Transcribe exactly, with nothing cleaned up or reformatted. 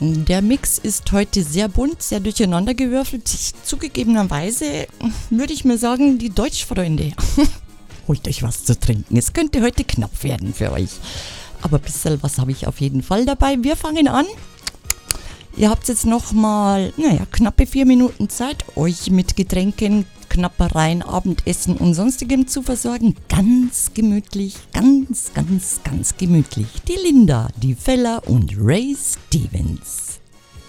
Der Mix ist heute sehr bunt, sehr durcheinandergewürfelt. Zugegebenerweise würde ich mir sagen, die Deutschfreunde, holt euch was zu trinken. Es könnte heute knapp werden für euch. Aber ein bisschen was habe ich auf jeden Fall dabei. Wir fangen an. Ihr habt jetzt nochmal, naja, knappe vier Minuten Zeit, euch mit Getränken, Knappereien, Abendessen und sonstigem zu versorgen. Ganz gemütlich, ganz, ganz, ganz gemütlich. Die Linda, die Feller und Ray Stevens.